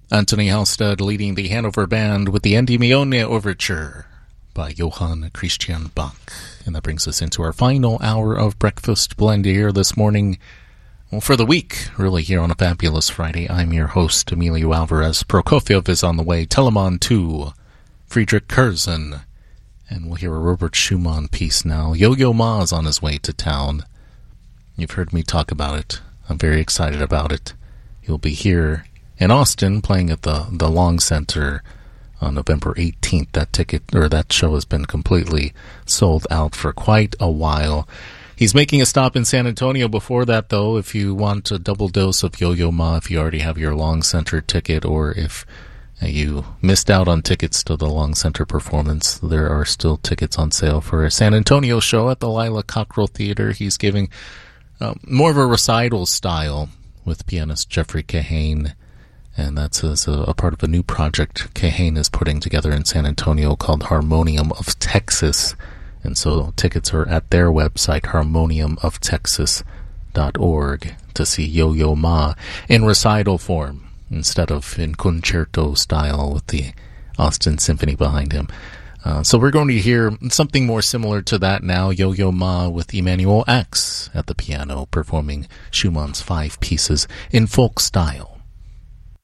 Anthony Halstead leading the Hanover Band with the Endymione Overture by Johann Christian Bach. And that brings us into our final hour of Breakfast Blend here this morning. Well, for the week, really here on a fabulous Friday, I'm your host, Emilio Alvarez. Prokofiev is on the way, Telemann 2, Friedrich Curzon, and we'll hear a Robert Schumann piece now. Yo-Yo Ma is on his way to town. You've heard me talk about it. I'm very excited about it. He'll be here in Austin playing at the Long Center on November 18th. That show has been completely sold out for quite a while. He's making a stop in San Antonio before that, though. If you want a double dose of Yo-Yo Ma, if you already have your Long Center ticket, or if you missed out on tickets to the Long Center performance, there are still tickets on sale for a San Antonio show at the Lila Cockrell Theater. He's giving more of a recital style with pianist Jeffrey Kahane, and that's a part of a new project Kahane is putting together in San Antonio called Harmonium of Texas. And so tickets are at their website, harmoniumoftexas.org, to see Yo-Yo Ma in recital form instead of in concerto style with the Austin Symphony behind him. So we're going to hear something more similar to that now, Yo-Yo Ma with Emanuel Ax at the piano performing Schumann's 5 pieces in folk style.